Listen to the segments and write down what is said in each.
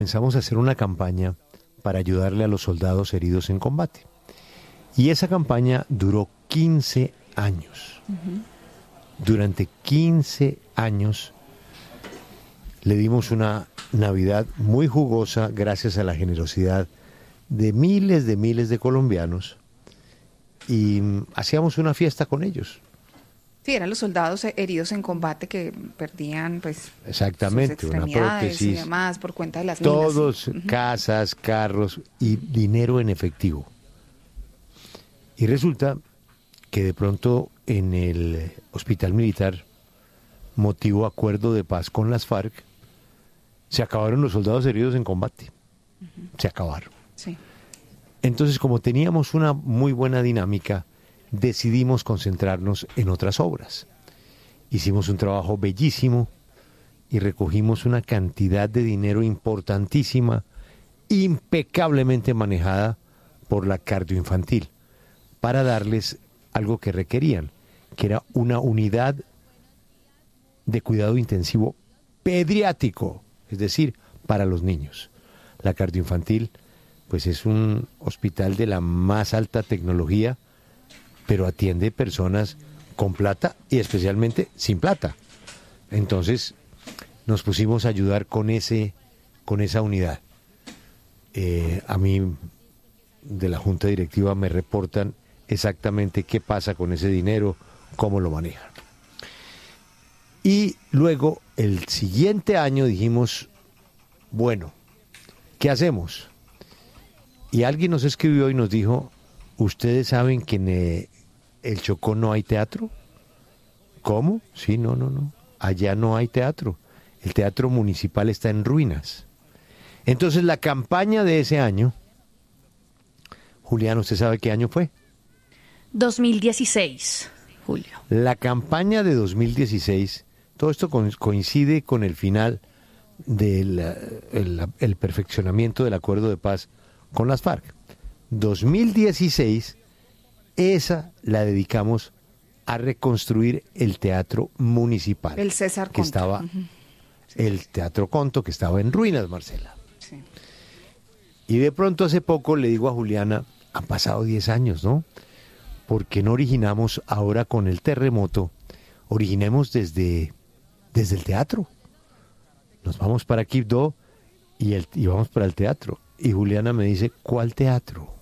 Comenzamos a hacer una campaña para ayudarle a los soldados heridos en combate. Y esa campaña duró 15 años. Durante 15 años le dimos una Navidad muy jugosa gracias a la generosidad de miles de colombianos y hacíamos una fiesta con ellos. Sí, eran los soldados heridos en combate que perdían, pues, exactamente, sus una extremidades prótesis y demás por cuenta de las minas. Todos, casas, carros y dinero en efectivo. Y resulta que de pronto en el hospital militar, motivo acuerdo de paz con las FARC, se acabaron los soldados heridos en combate. Se acabaron. Sí. Entonces, como teníamos una muy buena dinámica, decidimos concentrarnos en otras obras. Hicimos un trabajo bellísimo y recogimos una cantidad de dinero importantísima, impecablemente manejada por la cardioinfantil, para darles algo que requerían, que era una unidad de cuidado intensivo pediátrico, es decir, para los niños. La cardioinfantil, pues es un hospital de la más alta tecnología, pero atiende personas con plata y especialmente sin plata. Entonces nos pusimos a ayudar con esa unidad. A mí de la junta directiva me reportan exactamente qué pasa con ese dinero, cómo lo manejan. Y luego el siguiente año dijimos, bueno, ¿qué hacemos? Y alguien nos escribió y nos dijo, ¿ustedes saben que en el Chocó no hay teatro? ¿Cómo? Sí, no. Allá no hay teatro. El teatro municipal está en ruinas. Entonces la campaña de ese año, Julián, ¿usted sabe qué año fue? 2016, Julio. La campaña de 2016, todo esto coincide con el final del perfeccionamiento del acuerdo de paz con las FARC. 2016, esa la dedicamos a reconstruir el teatro municipal. El César Conto. Que estaba, el Teatro Conto, que estaba en ruinas, Marcela. Sí. Y de pronto hace poco le digo a Juliana, han pasado 10 años, ¿no? ¿Por qué no originamos ahora con el terremoto? Originemos desde el teatro. Nos vamos para Quibdó y vamos para el teatro. Y Juliana me dice, ¿cuál teatro?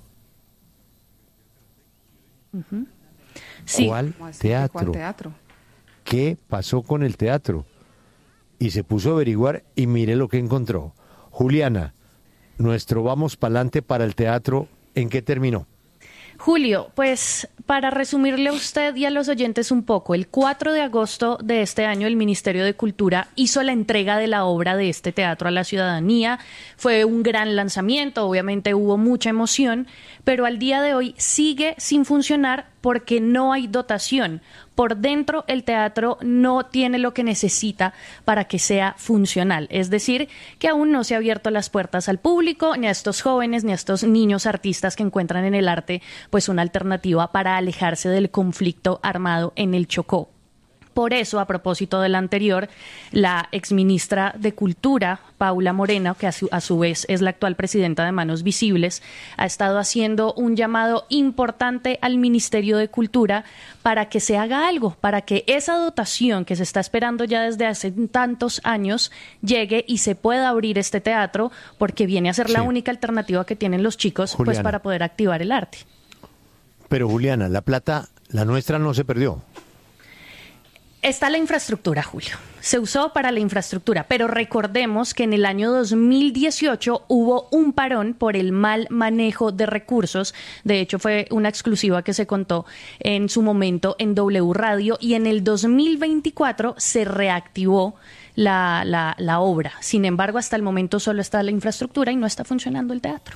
Sí. ¿Cuál teatro? ¿Qué pasó con el teatro? Y se puso a averiguar y mire lo que encontró. Juliana, nuestro vamos pa'lante para el teatro, ¿en qué terminó? Julio, pues para resumirle a usted y a los oyentes un poco, el 4 de agosto de este año el Ministerio de Cultura hizo la entrega de la obra de este teatro a la ciudadanía. Fue un gran lanzamiento, obviamente hubo mucha emoción, pero al día de hoy sigue sin funcionar porque no hay dotación. Por dentro el teatro no tiene lo que necesita para que sea funcional. Es decir, que aún no se ha abierto las puertas al público, ni a estos jóvenes, ni a estos niños artistas que encuentran en el arte pues una alternativa para alejarse del conflicto armado en el Chocó. Por eso, a propósito del anterior, la exministra de Cultura, Paula Moreno, que a su vez es la actual presidenta de Manos Visibles, ha estado haciendo un llamado importante al Ministerio de Cultura para que se haga algo, para que esa dotación que se está esperando ya desde hace tantos años llegue y se pueda abrir este teatro, porque viene a ser la única alternativa que tienen los chicos pues para poder activar el arte. Pero Juliana, la plata, la nuestra no se perdió. Está la infraestructura, Julio. Se usó para la infraestructura, pero recordemos que en el año 2018 hubo un parón por el mal manejo de recursos. De hecho, fue una exclusiva que se contó en su momento en W Radio y en el 2024 se reactivó la obra. Sin embargo, hasta el momento solo está la infraestructura y no está funcionando el teatro.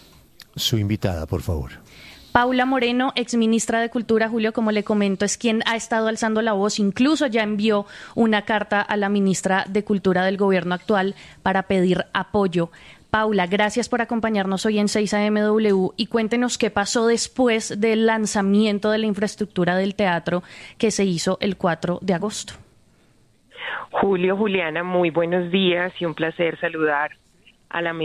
Su invitada, por favor. Paula Moreno, exministra de Cultura, Julio, como le comento, es quien ha estado alzando la voz, incluso ya envió una carta a la ministra de Cultura del gobierno actual para pedir apoyo. Paula, gracias por acompañarnos hoy en 6 AMW y cuéntenos qué pasó después del lanzamiento de la infraestructura del teatro que se hizo el 4 de agosto. Julio, Juliana, muy buenos días y un placer saludar a la